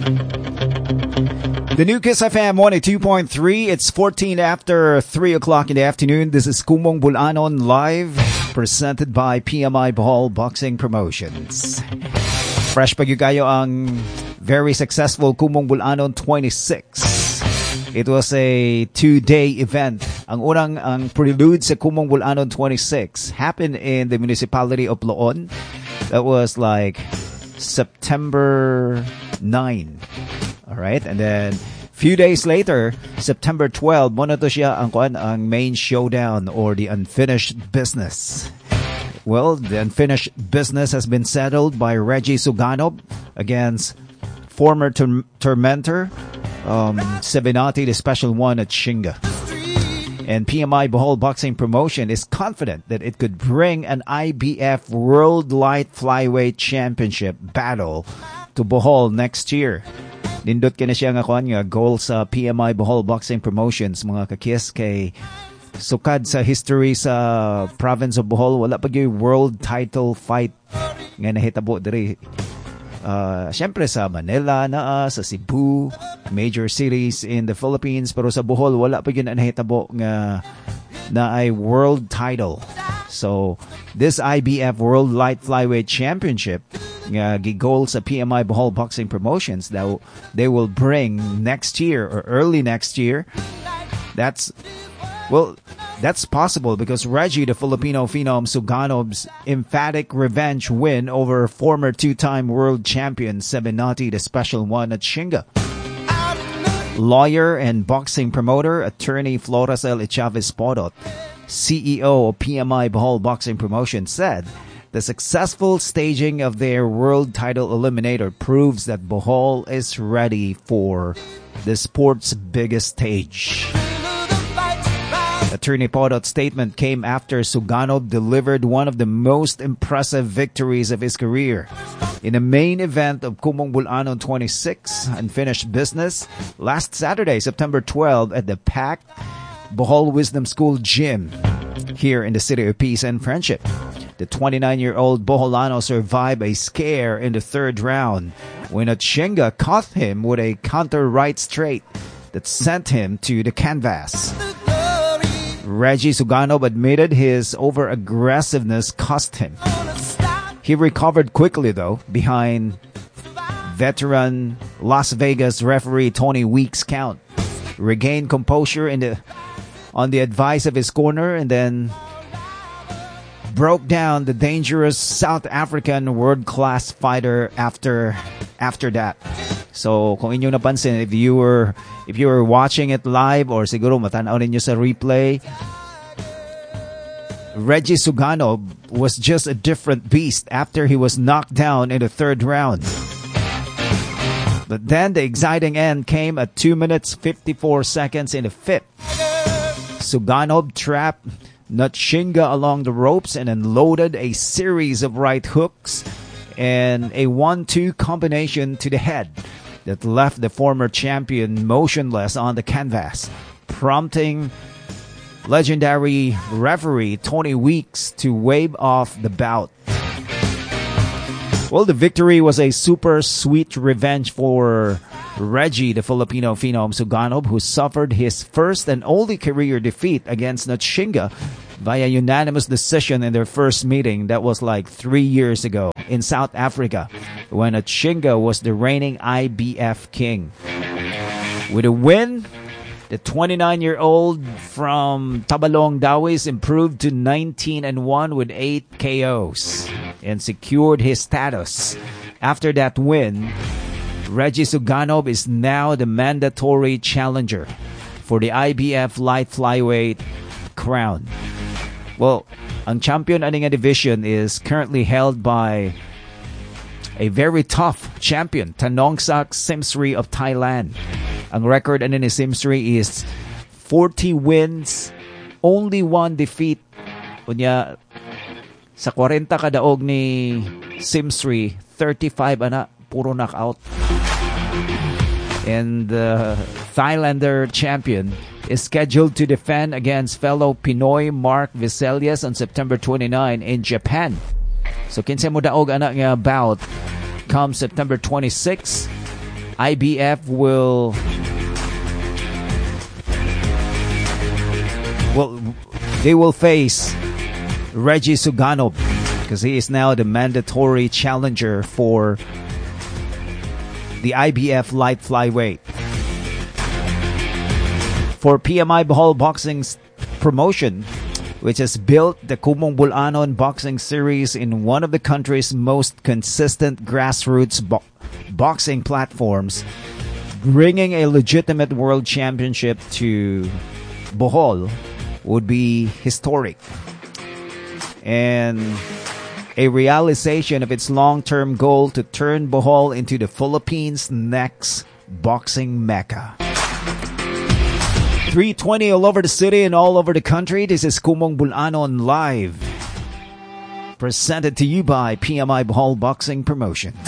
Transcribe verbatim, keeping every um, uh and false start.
The new Kiss F M one oh two point three. It's fourteen after three o'clock in the afternoon. This is Kumong Bulanon Live, presented by P M I Bohol Boxing Promotions. Fresh pag kayo ang very successful Kumong Bulanon twenty-six. It was a two-day event. Ang unang ang prelude sa Kumong Bulanon twenty-six happened in the municipality of Loon. That was like September ninth. All right, and then few days later, September twelfth, mo na to siya ang kuan ang main showdown or the unfinished business. Well, the unfinished business has been settled by Reggie Suganov against former tur- tormentor um, Sevenati, the special one at Shinga. And P M I Bohol Boxing Promotion is confident that it could bring an I B F World Light Flyweight Championship battle to Bohol next year. Nindot ka na siya nga kuan nga goal sa P M I Bohol Boxing Promotions, mga kakis, kay sukad sa history sa province of Bohol, wala pa yung world title fight nga nahitabo diri. Uh, Siyempre sa Manila na sa Cebu, major cities in the Philippines, pero sa Bohol wala pa yun nahitabo nga na ay world title. So this I B F World Light Flyweight Championship nga gigol sa P M I Bohol Boxing Promotions that they will bring next year or early next year. That's well, that's possible because Reggie, the Filipino phenom Suganov's emphatic revenge win over former two-time world champion Sebenati, the special one at Shinga. Lawyer and boxing promoter, attorney Floracel Chavez Podot, C E O of P M I Bohol Boxing Promotion, said the successful staging of their world title eliminator proves that Bohol is ready for the sport's biggest stage. Attorney Podot's statement came after Suganov delivered one of the most impressive victories of his career. In the main event of Kumong Bulanon twenty-six, unfinished business, last Saturday, September twelfth, at the packed Bohol Wisdom School gym here in the City of Peace and Friendship. The twenty-nine-year-old Boholano survived a scare in the third round when Atshinga caught him with a counter right straight that sent him to the canvas. Reggie Suganov admitted his over-aggressiveness cost him. He recovered quickly, though, behind veteran Las Vegas referee Tony Weeks' count. Regained composure in the on the advice of his corner and then broke down the dangerous South African world-class fighter after after that. So, kung inyo napansin, if you were if you were watching it live or siguro matanaw ninyo sa replay, Reggie Suganov was just a different beast after he was knocked down in the third round. But then the exciting end came at two minutes fifty-four seconds in the fifth. Suganov trapped Nutshinga along the ropes and unloaded a series of right hooks and a one two combination to the head that left the former champion motionless on the canvas, prompting legendary referee Tony Weeks to wave off the bout. Well, the victory was a super sweet revenge for Reggie, the Filipino phenom Suganov, who suffered his first and only career defeat against Nutshinga via unanimous decision in their first meeting. That was like three years ago in South Africa when Nutshinga was the reigning I B F king. With a win, the twenty-nine-year-old from Tabalong Dawis improved to nineteen and one with eight K Os and secured his status. After that win, Reggie Suganov is now the mandatory challenger for the I B F light flyweight crown. Well, ang champion ani nga division is currently held by a very tough champion, Tanongsak Simsri of Thailand. Ang record ani ni Simsri is forty wins, only one defeat. Unya sa forty kadaog ni Simsri, thirty-five ana puro knockout. And the Thailander champion is scheduled to defend against fellow Pinoy Mark Viselias on September twenty-ninth in Japan. So kinsa mo daog ana nga bout come September twenty-sixth I B F will well they will face Reggie Suganov because he is now the mandatory challenger for the I B F light flyweight. For P M I Bohol Boxing's promotion, which has built the Kumong Bulanon Boxing Series in one of the country's most consistent grassroots bo- boxing platforms, bringing a legitimate world championship to Bohol would be historic and a realization of its long-term goal to turn Bohol into the Philippines' next boxing mecca. three twenty all over the city and all over the country. This is Kumong Bulanon Live. Presented to you by P M I Bohol Boxing Promotions.